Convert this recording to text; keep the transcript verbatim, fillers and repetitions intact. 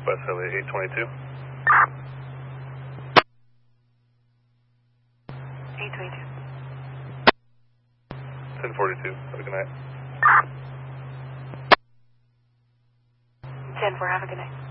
West Highway eight twenty-two. eight twenty-two. ten forty-two. Have a good night. ten four, have a good night.